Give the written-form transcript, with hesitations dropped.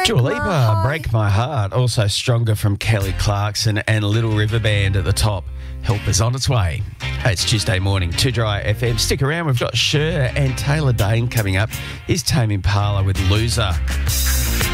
Dua Lipa, Break My Heart. Also Stronger from Kelly Clarkson and Little River Band at the top. Help is on its way. Hey, it's Tuesday morning, 2 Dry FM. Stick around, we've got Cher and Taylor Dane coming up. Here's Tame Impala with Loser.